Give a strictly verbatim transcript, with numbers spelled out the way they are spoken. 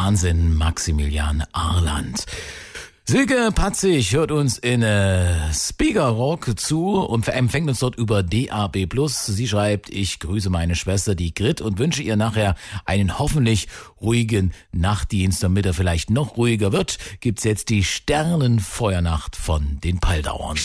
Wahnsinn, Maximilian Arland. Silke Patzig hört uns in äh, Speaker Rock zu und empfängt uns dort über D A B plus. Sie schreibt, ich grüße meine Schwester, die Grit, und wünsche ihr nachher einen hoffentlich ruhigen Nachtdienst. Damit er vielleicht noch ruhiger wird, gibt's jetzt die Sternenfeuernacht von den Paldauern.